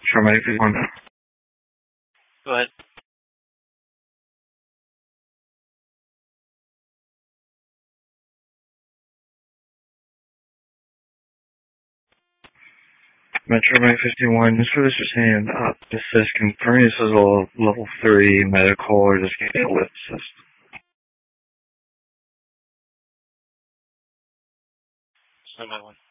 Paramedic 51. Go ahead. Metro Paramedic 51, this is just saying, this is confirming this is a level 3 medical or just getting a lift assist. Stand by one.